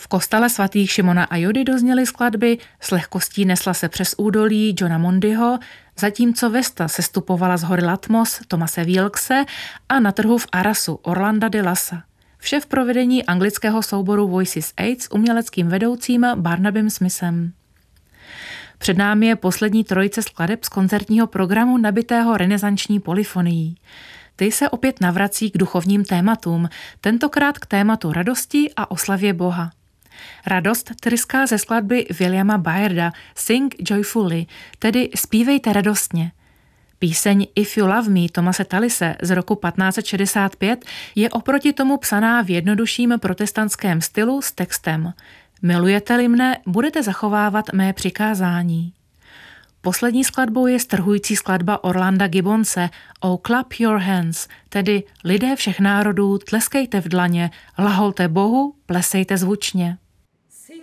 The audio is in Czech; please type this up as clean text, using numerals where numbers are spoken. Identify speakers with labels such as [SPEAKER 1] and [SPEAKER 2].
[SPEAKER 1] kostele svatých Šimona a Judy dozněly skladby S lehkostí nesla se přes údolí Johna Mondyho, zatímco Vesta sestupovala z hory Latmos Thomase Wilkese a na trhu v Arasu Orlanda de Lassa. Vše v provedení anglického souboru Voices 8 s uměleckým vedoucím Barnabym Smithem. Před námi je poslední trojice skladeb z koncertního programu nabitého renesanční polyfonií. Ty se opět navrací k duchovním tématům, tentokrát k tématu radosti a oslavě Boha. Radost tryská ze skladby Williama Byarda Sing Joyfully, tedy Zpívejte radostně. Píseň If You Love Me Thomase Tallise z roku 1565 je oproti tomu psaná v jednodušším protestantském stylu s textem Milujete-li mne, budete zachovávat mé přikázání. Poslední skladbou je strhující skladba Orlanda Gibbonse Oh Clap Your Hands, tedy lidé všech národů, tleskejte v dlaně, hlaholte Bohu, plesejte zvučně.